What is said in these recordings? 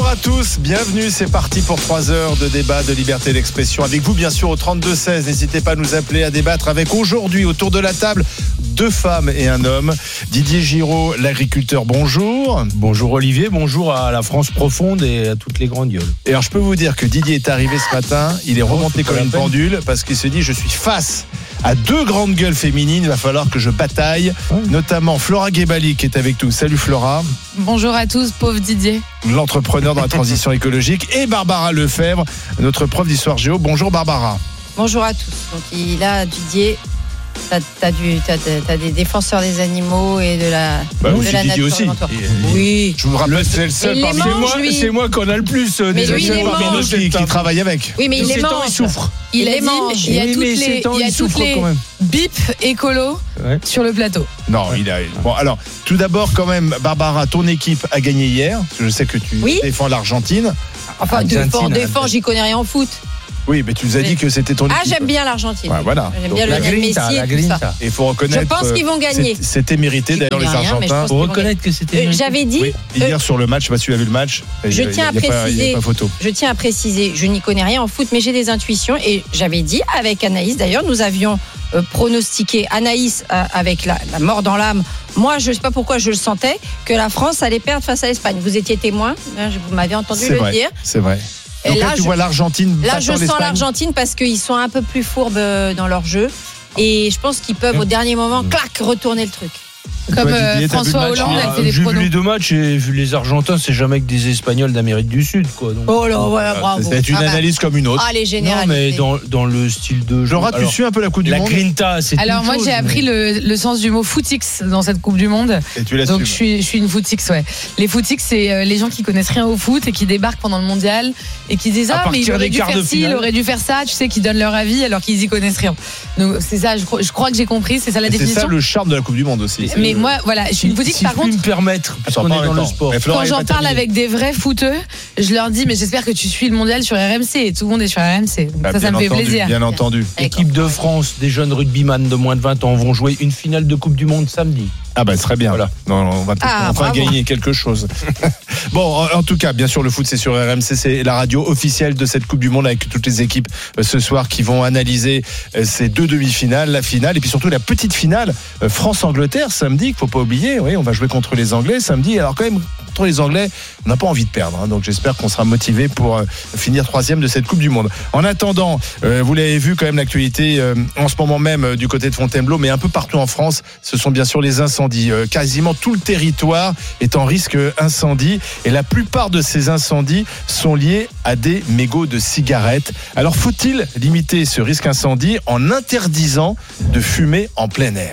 Bonjour à tous, bienvenue, c'est parti pour 3 heures de débat de liberté d'expression. Avec vous bien sûr au 32-16, n'hésitez pas à nous appeler à débattre avec aujourd'hui autour de la table 2 femmes et un homme. Didier Giraud, l'agriculteur, bonjour. Bonjour Olivier, bonjour à la France profonde et à toutes les grandes gueules. Et alors je peux vous dire que Didier est arrivé ce matin, il est remonté comme une pendule parce qu'il se dit je suis face à 2 grandes gueules féminines, il va falloir que je bataille, notamment Flora Guébali qui est avec nous. Salut Flora. Bonjour à tous, pauvre Didier. L'entrepreneur dans la transition écologique, et Barbara Lefebvre, notre prof d'histoire géo. Bonjour Barbara. Bonjour à tous. Donc là, Didier, t'as des défenseurs des animaux et de la nature. Aussi. Oui. Je vous rappelle, c'est le seul parmi nous. C'est moi qu'on a le plus qui travaille avec. Oui, mais il les mange. Il souffre. Il les mange. Il y a toutes les bip écolo sur le plateau. Non, il a. Bon, alors, tout d'abord, quand même, Barbara, ton équipe a gagné hier. Je sais que tu défends l'Argentine. Enfin, défends, j'y connais rien en foot. Oui, mais tu nous as dit que c'était ton équipe. Ah, j'aime bien l'Argentine. Ouais, voilà. J'aime bien le Messi et tout ça. Et il faut reconnaître. Je pense qu'ils vont gagner. C'était mérité d'ailleurs les Argentins. Il faut reconnaître que c'était mérité. J'avais dit. Oui, hier sur le match, je sais pas si tu as vu le match. Je tiens à préciser, je n'y connais rien en foot, mais j'ai des intuitions. Et j'avais dit avec Anaïs, d'ailleurs, nous avions pronostiqué Anaïs avec la mort dans l'âme. Moi, je ne sais pas pourquoi je le sentais, que la France allait perdre face à l'Espagne. Vous étiez témoin, vous m'avez entendu le dire. C'est vrai. Et donc là, tu vois l'Argentine. Là, je sens l'Argentine parce qu'ils sont un peu plus fourbes dans leur jeu. Et je pense qu'ils peuvent, au dernier moment, retourner le truc. Comme François Hollande a fait des pronos. J'ai vu les 2 matchs et vu les Argentins, c'est jamais que des Espagnols d'Amérique du Sud, quoi. Donc, oh là, voilà, bravo. C'est une analyse comme une autre. Ah, les généralistes. Non, mais dans le style de jeu. Laura, tu suis un peu la Coupe du Monde. La grinta, c'est. Alors moi, j'ai appris le sens du mot footix dans cette Coupe du Monde. Et tu l'assumes. Donc je suis une footix, ouais. Les footix, c'est les gens qui connaissent rien au foot et qui débarquent pendant le mondial et qui disent mais il aurait dû faire ci, il aurait dû faire ça, tu sais, qui donnent leur avis alors qu'ils y connaissent rien. Donc c'est ça, je crois que j'ai compris, c'est ça la définition. C'est ça le charme de la Coupe du Monde aussi. Mais moi, voilà, je suis une footix. Par contre, me permettre, parce qu'on est dans le sport. Quand j'en parle avec des vrais footeux, je leur dis mais j'espère que tu suis le mondial sur RMC et tout le monde est sur RMC. Donc ça me fait plaisir. Bien entendu. L'équipe de France, des jeunes rugbyman de moins de 20 ans vont jouer une finale de Coupe du Monde samedi. Ah bah très bien. Voilà. Non, on va enfin gagner quelque chose. Bon, en tout cas, bien sûr, le foot c'est sur RMC, c'est la radio officielle de cette Coupe du Monde avec toutes les équipes ce soir qui vont analyser ces 2 demi-finales, la finale et puis surtout la petite finale France-Angleterre samedi, qu'il faut pas oublier. Oui, on va jouer contre les Anglais samedi. Alors quand même contre les Anglais, on n'a pas envie de perdre. Donc j'espère qu'on sera motivé pour finir 3e de cette Coupe du Monde. En attendant, vous l'avez vu quand même l'actualité en ce moment même du côté de Fontainebleau, mais un peu partout en France, ce sont bien sûr les incendies. Quasiment tout le territoire est en risque incendie et la plupart de ces incendies sont liés à des mégots de cigarettes. Alors faut-il limiter ce risque incendie en interdisant de fumer en plein air ?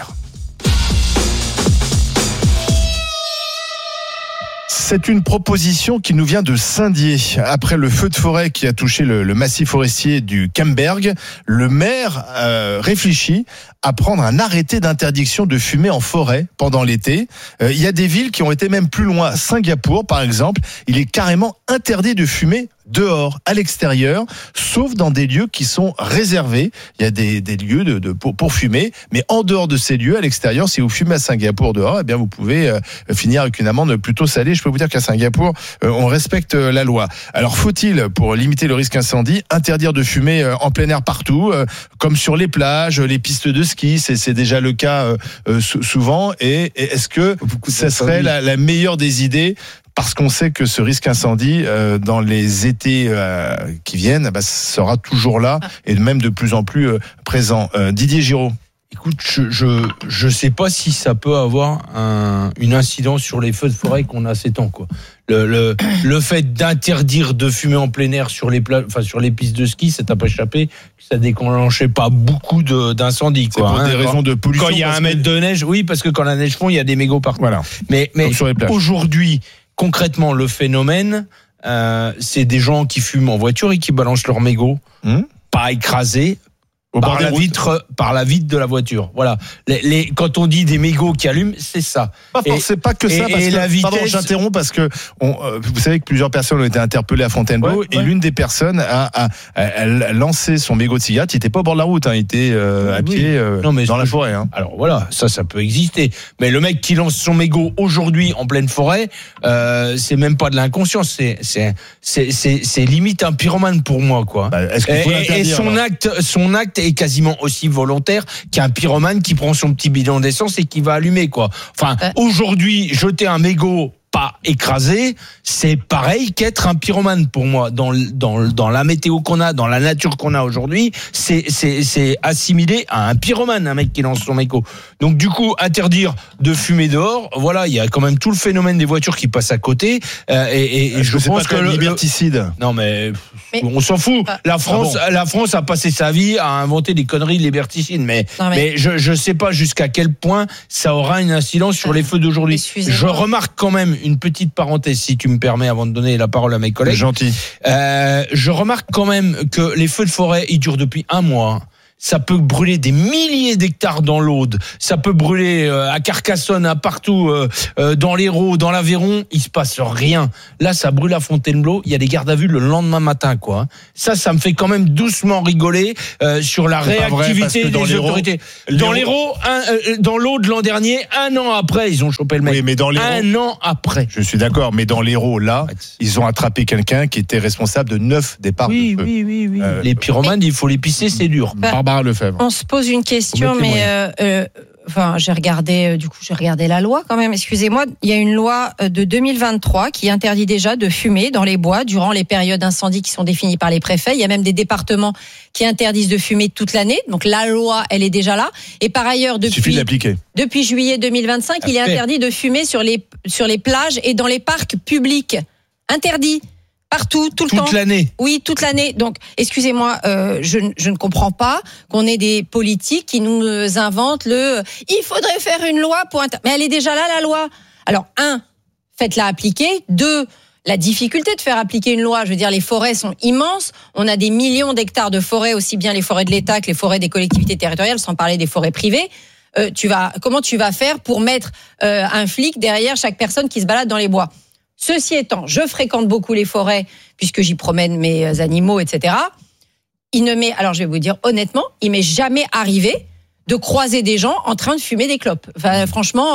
C'est une proposition qui nous vient de Saint-Dié. Après le feu de forêt qui a touché le massif forestier du Kemberg, le maire réfléchit à prendre un arrêté d'interdiction de fumer en forêt pendant l'été. Il y a des villes qui ont été même plus loin. Singapour, par exemple, il est carrément interdit de fumer dehors, à l'extérieur, sauf dans des lieux qui sont réservés. Il y a des lieux pour fumer, mais en dehors de ces lieux, à l'extérieur, si vous fumez à Singapour dehors, eh bien vous pouvez finir avec une amende plutôt salée. Je peux vous dire qu'à Singapour, on respecte la loi. Alors faut-il, pour limiter le risque incendie, interdire de fumer en plein air partout, comme sur les plages, les pistes de ski, c'est déjà le cas souvent. Et est-ce que ça serait la meilleure des idées ? Parce qu'on sait que ce risque incendie, dans les étés qui viennent, sera toujours là et même de plus en plus présent. Didier Giraud. Écoute, je sais pas si ça peut avoir une incidence sur les feux de forêt qu'on a ces temps, quoi. Le fait d'interdire de fumer en plein air sur les sur les pistes de ski, ça t'a pas échappé, ça déclenchait pas beaucoup d'incendies, quoi. C'est pour des raisons de pollution. Quand il y a 1 mètre de neige, oui, parce que quand la neige fond, il y a des mégots partout. Voilà. Mais aujourd'hui, concrètement, le phénomène, c'est des gens qui fument en voiture et qui balancent leurs mégots, pas écrasés, par la vitre de la voiture. Voilà. Quand on dit des mégots qui allument, c'est ça. C'est pas que ça. Parce que, la vitesse... Pardon, j'interromps parce que vous savez que plusieurs personnes ont été interpellées à Fontainebleau et l'une des personnes a lancé son mégot de cigarette. Il était pas au bord de la route, il était à pied dans la forêt. Alors voilà, ça peut exister. Mais le mec qui lance son mégot aujourd'hui en pleine forêt, c'est même pas de l'inconscience. C'est limite un pyromane pour moi, quoi. Est-ce qu'il faut l'interdire, son acte est quasiment aussi volontaire qu'un pyromane qui prend son petit bidon d'essence et qui va allumer, quoi. Enfin, aujourd'hui, jeter un mégot pas écrasé, c'est pareil qu'être un pyromane pour moi. Dans la météo qu'on a, dans la nature qu'on a aujourd'hui, c'est assimilé à un pyromane, un mec qui lance son mégot. Donc du coup, interdire de fumer dehors, voilà, il y a quand même tout le phénomène des voitures qui passent à côté. Et je pense que le liberticide. Non mais on s'en fout. La France a passé sa vie à inventer des conneries liberticides, mais je sais pas jusqu'à quel point ça aura une incidence sur les feux d'aujourd'hui. Je remarque quand même une petite parenthèse, si tu me permets, avant de donner la parole à mes collègues. Gentil. Je remarque quand même que les feux de forêt, ils durent depuis un mois. Ça peut brûler des milliers d'hectares dans l'Aude. Ça peut brûler à Carcassonne, à partout, dans l'Hérault, dans l'Aveyron. Il se passe rien. Là, ça brûle à Fontainebleau. Il y a des gardes à vue le lendemain matin, quoi. Ça me fait quand même doucement rigoler sur la réactivité des autorités. Dans l'Hérault, dans l'Aude l'an dernier, un an après, ils ont chopé le mec. Oui, mais dans l'Hérault, un an après. Je suis d'accord, mais dans l'Hérault, là, ils ont attrapé quelqu'un qui était responsable de 9 départs de feu. Oui. Les pyromanes, il faut les pisser, c'est dur. Lefebvre. On se pose une question, mais j'ai regardé la loi quand même. Excusez-moi, il y a une loi de 2023 qui interdit déjà de fumer dans les bois durant les périodes d'incendie qui sont définies par les préfets. Il y a même des départements qui interdisent de fumer toute l'année. Donc la loi, elle est déjà là. Et par ailleurs, depuis juillet 2025, il est interdit de fumer sur les plages et dans les parcs publics. Interdit. Partout, tout le temps. Toute l'année. Oui, toute l'année. Donc, excusez-moi, je ne comprends pas qu'on ait des politiques qui nous inventent il faudrait faire une loi mais elle est déjà là, la loi. Alors, 1, faites-la appliquer. 2, la difficulté de faire appliquer une loi. Je veux dire, les forêts sont immenses. On a des millions d'hectares de forêts, aussi bien les forêts de l'État que les forêts des collectivités territoriales, sans parler des forêts privées. Comment tu vas faire pour mettre un flic derrière chaque personne qui se balade dans les bois? Ceci étant, je fréquente beaucoup les forêts puisque j'y promène mes animaux, etc. Alors je vais vous dire honnêtement, il m'est jamais arrivé de croiser des gens en train de fumer des clopes. Enfin, franchement,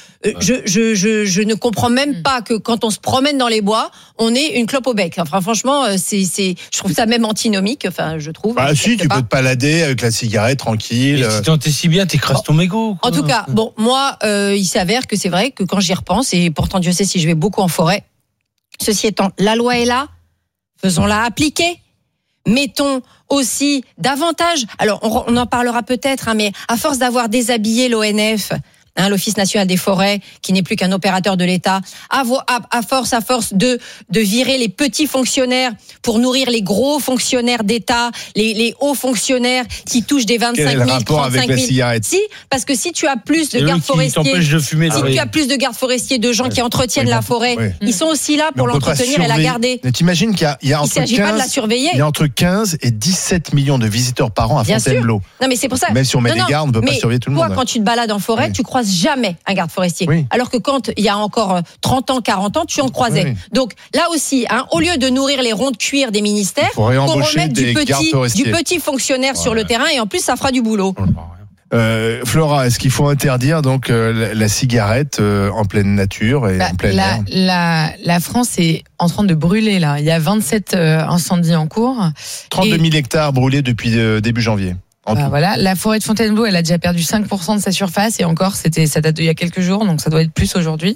je ne comprends même pas que quand on se promène dans les bois, on ait une clope au bec. Enfin, franchement, je trouve ça même antinomique. Enfin, je trouve. Si, tu peux te balader avec la cigarette tranquille. Et si t'es si bien, t'écrases ton mégot. En tout cas, moi, il s'avère que c'est vrai que quand j'y repense, et pourtant Dieu sait si je vais beaucoup en forêt. Ceci étant, la loi est là, faisons-la appliquer. Mettons aussi davantage. Alors, on en parlera peut-être, mais à force d'avoir déshabillé l'ONF, l'Office national des forêts, qui n'est plus qu'un opérateur de l'État, à force de virer les petits fonctionnaires pour nourrir les gros fonctionnaires d'État, les hauts fonctionnaires qui touchent des 25 000, 35 000. Quel est le rapport avec la cigarette ? Si, parce que si tu as plus de gardes forestiers, tu as plus de gardes forestiers, de gens qui entretiennent la forêt, ils sont aussi là pour l'entretenir et la garder. Mais t'imagines qu'il y a entre 15 et 17 millions de visiteurs par an à Fontainebleau. Non, mais c'est pour ça. Même si on met des gardes, on ne peut pas surveiller tout le monde. Toi, quand tu te balades en forêt, tu croises jamais un garde forestier. Oui. Alors que quand il y a encore 30 ans, 40 ans, tu en croisais. Oui. Donc là aussi, au lieu de nourrir les ronds de cuir des ministères, on remette du petit fonctionnaire sur le terrain et en plus ça fera du boulot. Flora, est-ce qu'il faut interdire donc la cigarette en pleine nature et en plein air ? La France est en train de brûler là. Il y a 27 incendies en cours. 32 000 hectares brûlés depuis début janvier. Voilà, la forêt de Fontainebleau, elle a déjà perdu 5% de sa surface et encore, ça date d'il y a quelques jours, donc ça doit être plus aujourd'hui.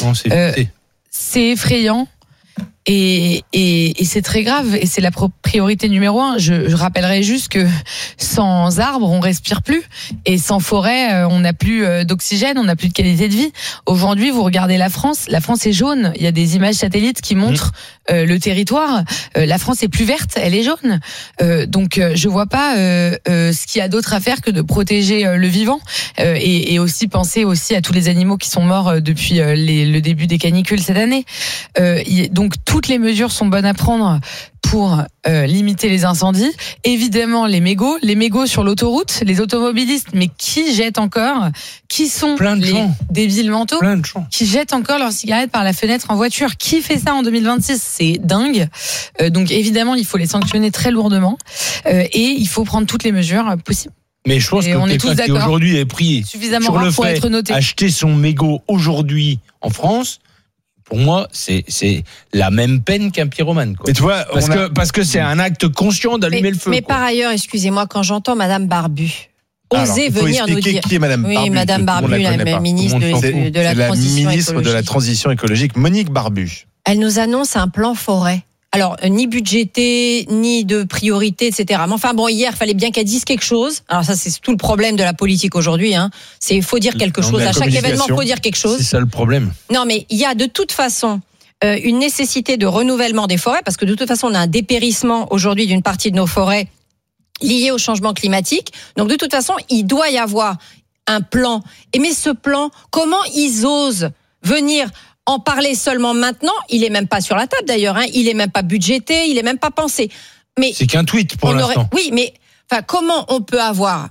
C'est effrayant. Et c'est très grave et c'est la priorité numéro 1. Je rappellerai juste que sans arbres on respire plus et sans forêt on n'a plus d'oxygène, on n'a plus de qualité de vie. Aujourd'hui vous regardez la France est jaune. Il y a des images satellites qui montrent le territoire. La France est plus verte, elle est jaune. Donc je vois pas ce qu'il y a d'autre à faire que de protéger le vivant et aussi penser aussi à tous les animaux qui sont morts depuis le début des canicules cette année. Donc toutes les mesures sont bonnes à prendre pour limiter les incendies. Évidemment, les mégots sur l'autoroute, les automobilistes, mais qui jettent encore, qui sont les débiles mentaux, qui jettent encore leurs cigarettes par la fenêtre en voiture. Qui fait ça en 2026 ? C'est dingue. Donc évidemment, il faut les sanctionner très lourdement et il faut prendre toutes les mesures possibles. Mais je pense que quelqu'un qui aujourd'hui est pris suffisamment sur le pour fait être noté. Acheter son mégot aujourd'hui en France, pour moi, c'est la même peine qu'un pyromane. Quoi. Mais tu vois, parce que c'est un acte conscient d'allumer le feu. Mais par ailleurs, excusez-moi, quand j'entends Madame Barbu oser venir nous dire. Qui est Madame Barbu ? Oui, Madame Barbu, la ministre de la transition écologique. C'est la ministre de la transition écologique, Monique Barbu. Elle nous annonce un plan forêt. Alors, ni budgété, ni de priorité, etc. Mais enfin bon, hier, il fallait bien qu'elle dise quelque chose. Alors ça, c'est tout le problème de la politique aujourd'hui. Il faut dire quelque chose. À chaque événement, il faut dire quelque chose. C'est ça le problème. Non, mais il y a de toute façon une nécessité de renouvellement des forêts, parce que de toute façon, on a un dépérissement aujourd'hui d'une partie de nos forêts lié au changement climatique. Donc de toute façon, il doit y avoir un plan. Mais ce plan, comment ils osent venir en parler seulement maintenant? Il est même pas sur la table d'ailleurs, il est même pas budgété, il est même pas pensé. Mais c'est qu'un tweet pour l'instant. Oui, mais comment on peut avoir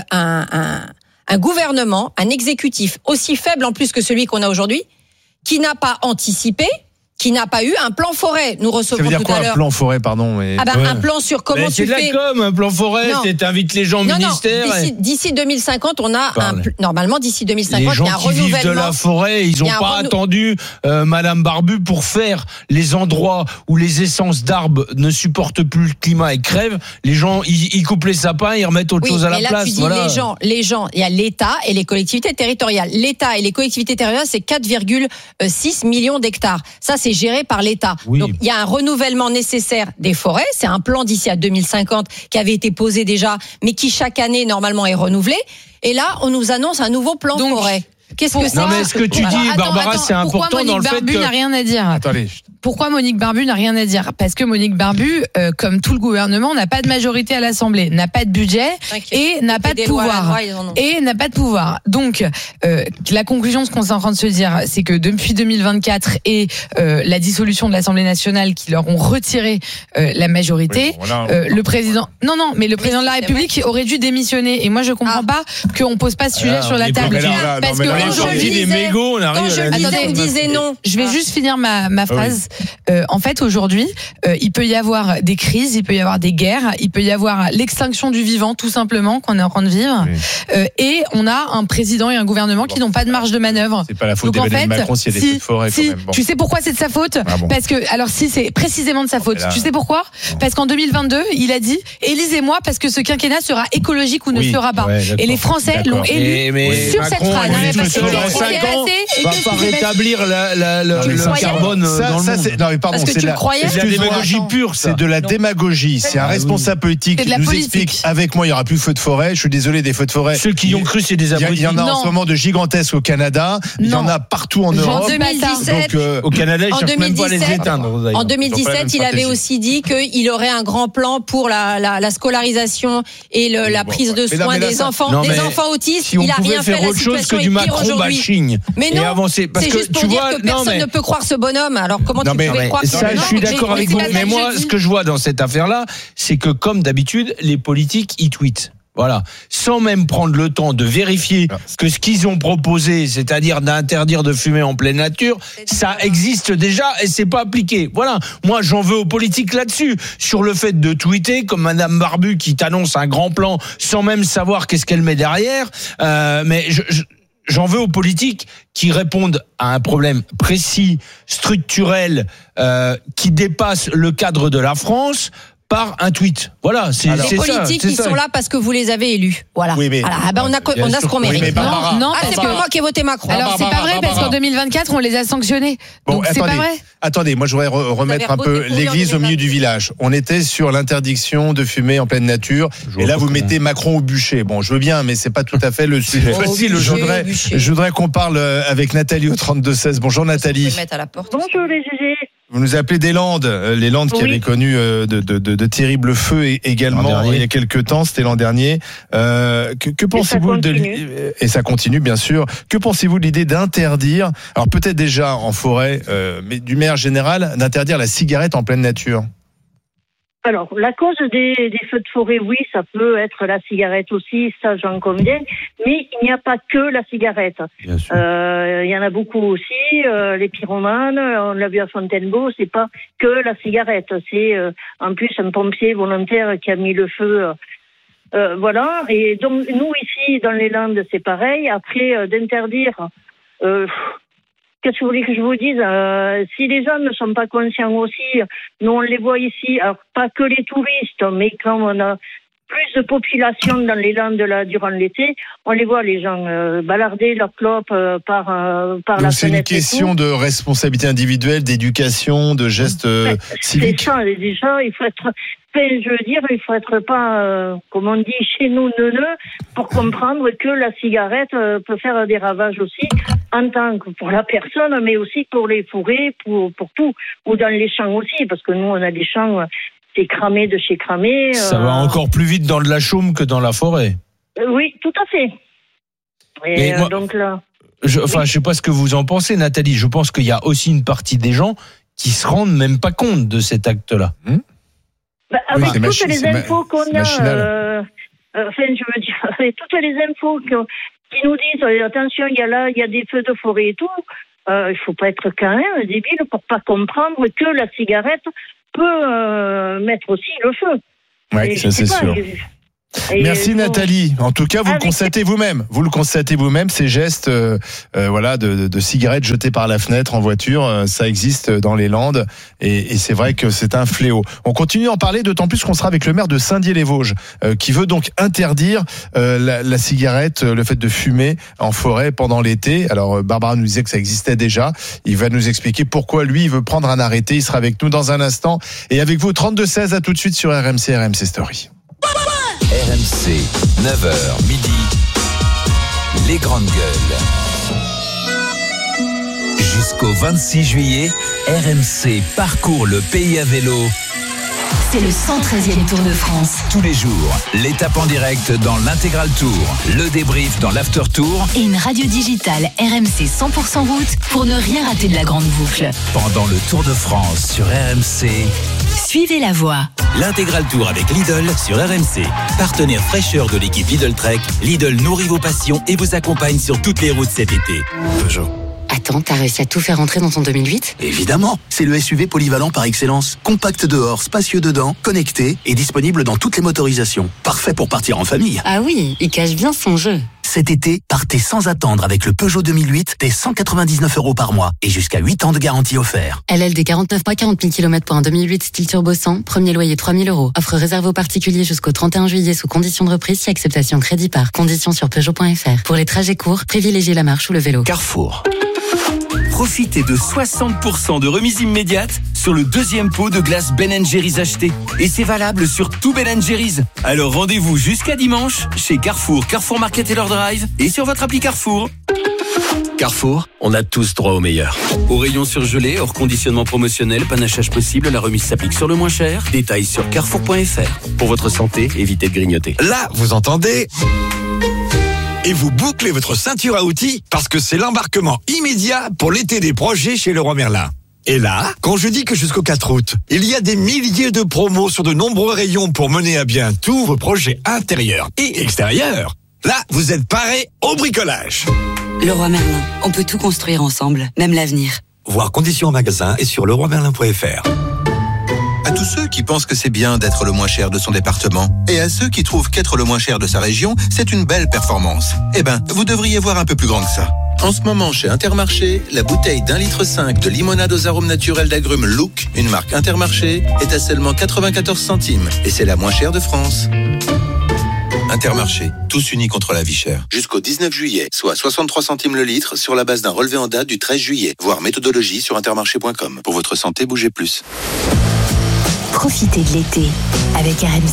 un gouvernement, un exécutif aussi faible en plus que celui qu'on a aujourd'hui, qui n'a pas anticipé, qui n'a pas eu un plan forêt. Nous recevons tout à l'heure. Ça veut dire quoi, un plan forêt, pardon? Un plan sur comment tu fais. C'est de la com, un plan forêt. T'invites les gens au ministère. D'ici 2050, on a normalement d'ici 2050, il y a un renouvellement. Les gens qui vivent de la forêt, ils n'ont pas attendu Madame Barbu pour faire les endroits où les essences d'arbres ne supportent plus le climat et crèvent. Les gens, ils coupent les sapins, ils remettent autre chose à la place. Tu dis les gens, il y a l'État et les collectivités territoriales. L'État et les collectivités territoriales, c'est 4,6 millions d'hectares. Ça, c'est géré par l'État. Oui. Donc, il y a un renouvellement nécessaire des forêts. C'est un plan d'ici à 2050 qui avait été posé déjà, mais qui chaque année, normalement, est renouvelé. Et là, on nous annonce un nouveau plan forêt. Qu'est-ce que c'est? Non, mais ce que tu dis, Barbara, c'est important dans le fait que... Monique Barbu n'a rien à dire. Attendez. Pourquoi Monique Barbu n'a rien à dire? Parce que Monique Barbu, comme tout le gouvernement, n'a pas de majorité à l'Assemblée, n'a pas de budget et n'a pas de pouvoir. Donc, la conclusion de ce qu'on est en train de se dire, c'est que depuis 2024 et la dissolution de l'Assemblée nationale qui leur ont retiré la majorité, le président... Non, mais le président de la République aurait dû démissionner. Et moi, je comprends pas qu'on pose pas ce sujet sur la table. Parce que quand je disais non. Je vais juste finir ma phrase. En fait, aujourd'hui, il peut y avoir des crises, il peut y avoir des guerres, il peut y avoir l'extinction du vivant, tout simplement, qu'on est en train de vivre. Et on a un président et un gouvernement qui n'ont pas de marge de manœuvre. C'est pas la faute d'Emmanuel Macron s'il y a des feux de forêt quand même. Tu sais pourquoi c'est de sa faute? Parce que, alors si c'est précisément de sa faute. Tu sais pourquoi? Parce qu'en 2022, il a dit élisez-moi parce que ce quinquennat sera écologique ou ne sera pas. Et les Français l'ont élu sur cette phrase. Va pas rétablir le carbone dans le monde. Non, mais pardon, c'est de la démagogie pure. C'est de la démagogie. C'est un responsable politique qui nous explique avec moi, il n'y aura plus feu de forêt. Je suis désolé, des feux de forêt. Ceux qui y ont cru, c'est des abrutis. Il y en a en ce moment de gigantesques au Canada. Il y en a partout en Europe. En 2017, au Canada, ils ne cherchent même pas à les éteindre. En 2017, il avait aussi dit qu'il aurait un grand plan pour la scolarisation et la prise de soins des enfants autistes. Il n'a rien fait. La situation est pire aujourd'hui. Mais non, c'est juste pour dire que personne ne peut croire ce bonhomme. Alors comment tu pouvais croire ça? Je suis d'accord avec vous. Mais moi, ce que je vois dans cette affaire-là, c'est que comme d'habitude, les politiques y tweetent. Voilà, sans même prendre le temps de vérifier que ce qu'ils ont proposé, c'est-à-dire d'interdire de fumer en pleine nature, ça existe déjà et c'est pas appliqué. Voilà, moi j'en veux aux politiques là-dessus, sur le fait de tweeter comme Madame Barbu qui t'annonce un grand plan sans même savoir qu'est-ce qu'elle met derrière. Mais j'en veux aux politiques qui répondent à un problème précis, structurel, qui dépasse le cadre de la France par un tweet. Voilà, c'est ça. Les politiques, ils sont là parce que vous les avez élus. Voilà. Oui, mais on a ce qu'on mérite. Non, c'est pas moi qui ai voté Macron. Alors c'est pas vrai parce qu'en 2024, on les a sanctionnés. Donc c'est pas vrai. Attendez, moi je voudrais remettre un peu l'église au milieu du village. On était sur l'interdiction de fumer en pleine nature et là vous mettez Macron au bûcher. Bon, je veux bien, mais c'est pas tout à fait le sujet. Je voudrais qu'on parle avec Nathalie au 32-16. Bonjour Nathalie. Bonjour les GG. Vous nous appelez des Landes, les Landes qui avaient connu de terribles feux également il y a quelques temps, c'était l'an dernier. Que pensez-vous et ça continue bien sûr. Que pensez-vous de l'idée d'interdire, alors peut-être déjà en forêt, mais d'une manière générale, d'interdire la cigarette en pleine nature? Alors, la cause des feux de forêt, oui, ça peut être la cigarette aussi, ça j'en conviens, mais il n'y a pas que la cigarette. Bien sûr. Il y en a beaucoup aussi, les pyromanes, on l'a vu à Fontainebleau, c'est pas que la cigarette, c'est en plus un pompier volontaire qui a mis le feu. Voilà, et donc nous ici dans les Landes c'est pareil, après d'interdire... Qu'est-ce que vous voulez que je vous dise ? Si les gens ne sont pas conscients aussi, nous on les voit ici, alors pas que les touristes, mais quand on a plus de population dans les Landes durant l'été, on les voit les gens balarder leur clope par la fenêtre. C'est une question de responsabilité individuelle, d'éducation, de gestes civiques. C'est ça, déjà, il faut être... je veux dire, il faut être pas, comme on dit chez nous, neuneux, pour comprendre que la cigarette peut faire des ravages aussi, en tant que pour la personne, mais aussi pour les forêts, pour tout, ou dans les champs aussi, parce que nous, on a des champs, c'est cramé de chez cramé. Ça va encore plus vite dans de la chaume que dans la forêt. Oui, tout à fait. Et moi, donc là... Je sais pas ce que vous en pensez, Nathalie. Je pense qu'il y a aussi une partie des gens qui se rendent même pas compte de cet acte-là. Avec toutes les infos qu'on a, je veux dire, avec toutes les infos qui nous disent attention, il y a des feux de forêt et tout, il faut pas être quand même débile pour pas comprendre que la cigarette peut mettre aussi le feu. Oui, ça c'est sûr. Merci Nathalie. En tout cas, vous le constatez vous-même. Vous le constatez vous-même, ces gestes, de cigarettes jetées par la fenêtre en voiture, ça existe dans les Landes, et c'est vrai que c'est un fléau. On continue à en parler, d'autant plus qu'on sera avec le maire de Saint-Dié-les-Vosges, qui veut donc interdire la cigarette, le fait de fumer en forêt pendant l'été. Alors Barbara nous disait que ça existait déjà. Il va nous expliquer pourquoi lui il veut prendre un arrêté. Il sera avec nous dans un instant, et avec vous 32-16, à tout de suite sur RMC Story. RMC, 9h midi, les grandes gueules. Jusqu'au 26 juillet, RMC parcourt le pays à vélo. C'est le 113e Tour de France. Tous les jours, l'étape en direct dans l'Intégral Tour, le débrief dans l'After Tour et une radio digitale RMC 100% route pour ne rien rater de la grande boucle. Pendant le Tour de France sur RMC, suivez la voie. L'Intégral Tour avec Lidl sur RMC. Partenaire fraîcheur de l'équipe Lidl Trek, Lidl nourrit vos passions et vous accompagne sur toutes les routes cet été. Peugeot. Attends, t'as réussi à tout faire rentrer dans ton 2008 ? Évidemment, c'est le SUV polyvalent par excellence. Compact dehors, spacieux dedans, connecté et disponible dans toutes les motorisations. Parfait pour partir en famille. Ah oui, il cache bien son jeu. Cet été, partez sans attendre avec le Peugeot 2008 dès 199 € par mois et jusqu'à 8 ans de garantie offert. LLD 49 mois, 40 000 km pour un 2008 style turbo 100, premier loyer 3 000 €. Offre réservée aux particuliers jusqu'au 31 juillet sous condition de reprise si acceptation crédit par. Conditions sur Peugeot.fr. Pour les trajets courts, privilégiez la marche ou le vélo. Carrefour. Profitez de 60% de remise immédiate sur le deuxième pot de glace Ben & Jerry's acheté. Et c'est valable sur tout Ben & Jerry's. Alors rendez-vous jusqu'à dimanche chez Carrefour, Carrefour Market Taylor Drive et sur votre appli Carrefour. Carrefour, on a tous droit au meilleur. Au rayon surgelé, hors conditionnement promotionnel, panachage possible, la remise s'applique sur le moins cher. Détails sur carrefour.fr. Pour votre santé, évitez de grignoter. Là, vous entendez ? Et vous bouclez votre ceinture à outils parce que c'est l'embarquement immédiat pour l'été des projets chez Leroy Merlin. Et là, quand je dis que jusqu'au 4 août, il y a des milliers de promos sur de nombreux rayons pour mener à bien tous vos projets intérieurs et extérieurs, là, vous êtes parés au bricolage. Leroy Merlin, on peut tout construire ensemble, même l'avenir. Voir conditions en magasin et sur leroymerlin.fr. À tous ceux qui pensent que c'est bien d'être le moins cher de son département, et à ceux qui trouvent qu'être le moins cher de sa région, c'est une belle performance. Eh ben, vous devriez voir un peu plus grand que ça. En ce moment, chez Intermarché, la bouteille d'1,5 litre de limonade aux arômes naturels d'agrumes Look, une marque Intermarché, est à seulement 94 centimes. Et c'est la moins chère de France. Intermarché, tous unis contre la vie chère. Jusqu'au 19 juillet, soit 63 centimes le litre sur la base d'un relevé en date du 13 juillet. Voir méthodologie sur intermarché.com. Pour votre santé, bougez plus. Profitez de l'été avec RMC.